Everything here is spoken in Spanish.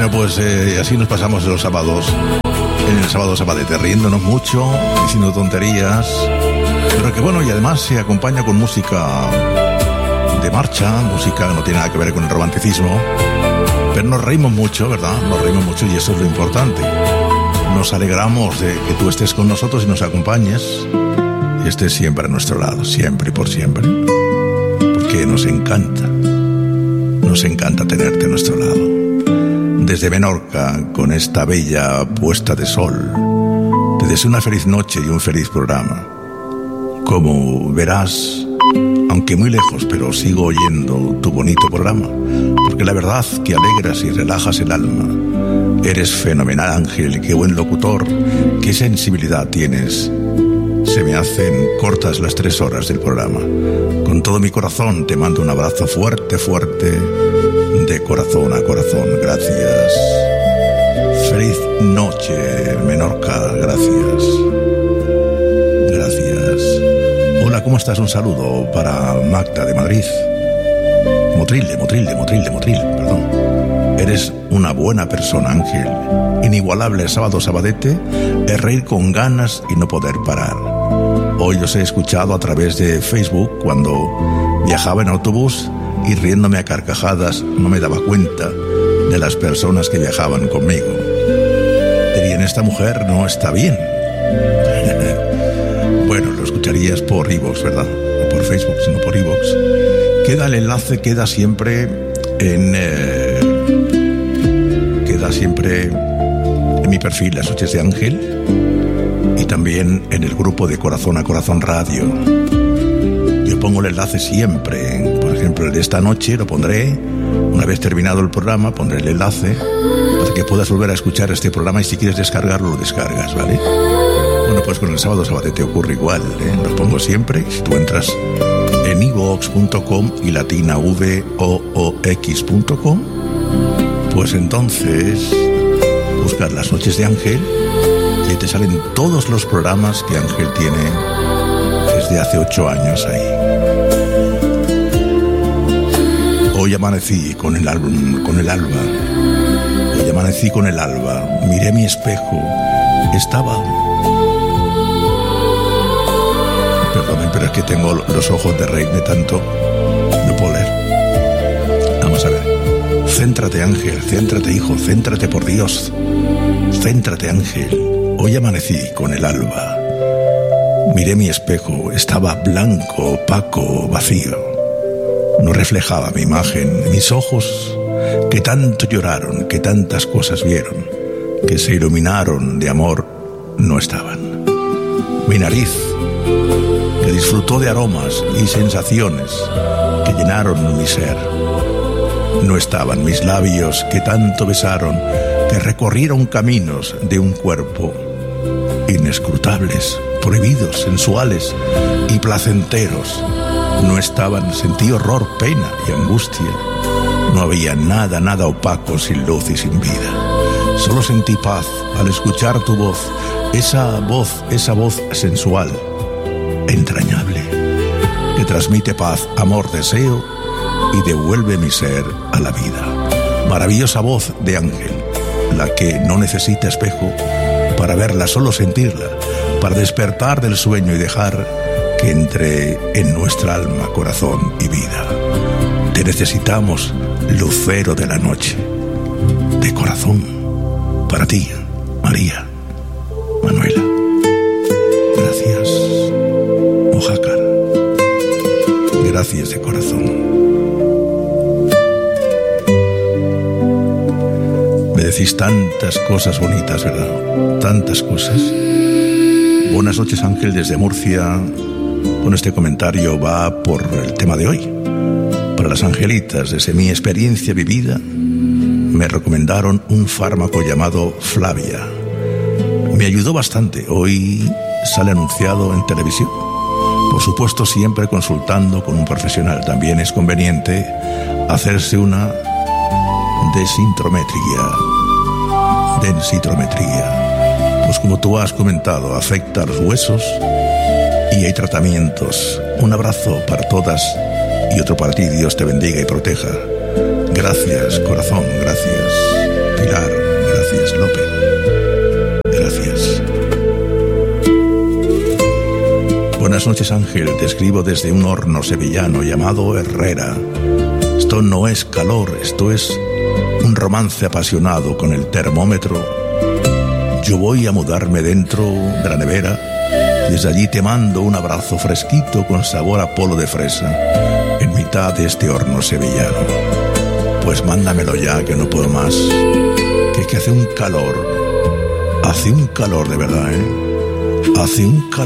Bueno, pues así nos pasamos los sábados, en el sábado sabadete, riéndonos mucho, diciendo tonterías, pero que bueno, y además se acompaña con música de marcha, música que no tiene nada que ver con el romanticismo, pero nos reímos mucho, ¿verdad? Nos reímos mucho y eso es lo importante. Nos alegramos de que tú estés con nosotros y nos acompañes y estés siempre a nuestro lado, siempre y por siempre, porque nos encanta tenerte a nuestro lado. Desde Menorca, con esta bella puesta de sol, te deseo una feliz noche y un feliz programa. Como verás, aunque muy lejos, pero sigo oyendo tu bonito programa, porque la verdad que alegras y relajas el alma. Eres fenomenal, Ángel, qué buen locutor, qué sensibilidad tienes. Se me hacen cortas las 3 horas del programa. Con todo mi corazón te mando un abrazo fuerte, fuerte, de corazón a corazón. Gracias. Feliz noche, Menorca. Gracias. Gracias. Hola, ¿cómo estás? Un saludo para Magda de Madrid. Motril, perdón. Eres una buena persona, Ángel. Inigualable sábado sabadete es reír con ganas y no poder parar. Hoy os he escuchado a través de Facebook cuando viajaba en autobús y riéndome a carcajadas no me daba cuenta de las personas que viajaban conmigo. Dirían, esta mujer no está bien. Bueno, lo escucharías por iVoox, ¿verdad? No por Facebook, sino por iVoox. Queda el enlace, queda siempre en mi perfil Las Noches de Ángel y también en el grupo de Corazón a Corazón Radio. Yo pongo el enlace siempre. Por ejemplo, el de esta noche lo pondré. Una vez terminado el programa, pondré el enlace para que puedas volver a escuchar este programa y si quieres descargarlo, lo descargas, ¿vale? Bueno, pues con el sábado sabadete ocurre igual, Lo pongo siempre. Si tú entras en iVoox.com y latinavoox.com, pues entonces buscas Las Noches de Ángel y te salen todos los programas que Ángel tiene desde hace 8 años ahí. Hoy amanecí con el alba. Hoy amanecí con el alba. Miré mi espejo. Estaba... Perdón, pero es que tengo los ojos de reírme tanto. No puedo leer. Vamos a ver. Céntrate, Ángel. Céntrate, hijo. Céntrate, por Dios. Céntrate, Ángel. Hoy amanecí con el alba. Miré mi espejo. Estaba blanco, opaco, vacío. No reflejaba mi imagen. Mis ojos, que tanto lloraron, que tantas cosas vieron, que se iluminaron de amor, no estaban. Mi nariz, que disfrutó de aromas y sensaciones que llenaron mi ser, no estaban. Mis labios, que tanto besaron, que recorrieron caminos de un cuerpo inescrutables, prohibidos, sensuales y placenteros, no estaban. Sentí horror, pena y angustia. No había nada opaco, sin luz y sin vida. Solo sentí paz al escuchar tu voz, esa voz sensual, entrañable, que transmite paz, amor, deseo y devuelve mi ser a la vida. Maravillosa voz de Ángel, la que no necesita espejo para verla, solo sentirla, para despertar del sueño y dejar que entre en nuestra alma, corazón y vida. Te necesitamos, lucero de la noche, de corazón, para ti, María, Manuela. Gracias, Mojácar. Gracias de corazón. Me decís tantas cosas bonitas, ¿verdad? Tantas cosas. Buenas noches, Ángel, desde Murcia. Con este comentario va por el tema de hoy. Para las angelitas, desde mi experiencia vivida, me recomendaron un fármaco llamado Flavia. Me ayudó bastante. Hoy sale anunciado en televisión. Por supuesto, siempre consultando con un profesional. También es conveniente hacerse una densitometría. Pues como tú has comentado, afecta a los huesos y hay tratamientos. Un abrazo para todas y otro para ti. Dios te bendiga y proteja. Gracias, corazón, gracias. Pilar, Buenas noches, Ángel, te escribo desde un horno sevillano llamado Herrera. Esto no es calor, esto es un romance apasionado con el termómetro. Yo voy a mudarme dentro de la nevera. Desde allí te mando un abrazo fresquito con sabor a polo de fresa en mitad de este horno sevillano. Pues mándamelo ya, que no puedo más. Que hace un calor de verdad, ¿eh? Hace un calor.